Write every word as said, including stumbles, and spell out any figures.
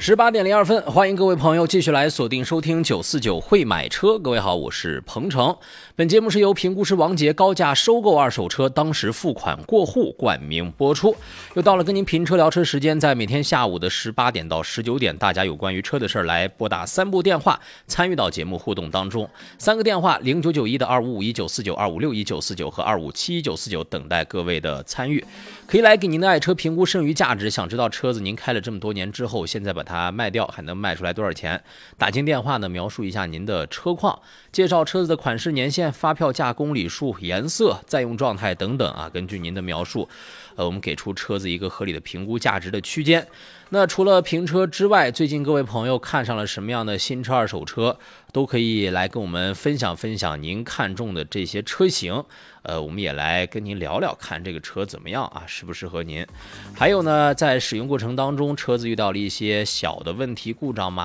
十八点零二分，欢迎各位朋友继续来锁定收听九四九会买车。各位好，我是彭程。本节目是由评估师王杰高价收购二手车，当时付款过户冠名播出。又到了跟您评车聊车时间，在每天下午的十八点到十九点，大家有关于车的事儿来拨打三部电话，参与到节目互动当中。三个电话：零九九一的二五五一九四九、二五六一九四九和二五七一九四九，等待各位的参与。可以来给您的爱车评估剩余价值，想知道车子您开了这么多年之后，现在把它卖掉还能卖出来多少钱？打进电话呢，描述一下您的车况，介绍车子的款式、年限、发票价、公里数、颜色、在用状态等等啊，根据您的描述，呃，我们给出车子一个合理的评估价值的区间。那除了评车之外，最近各位朋友看上了什么样的新车、二手车，都可以来跟我们分享分享您看中的这些车型。呃，我们也来跟您聊聊，看这个车怎么样啊，适不适合您。还有呢，在使用过程当中，车子遇到了一些小的问题、故障、麻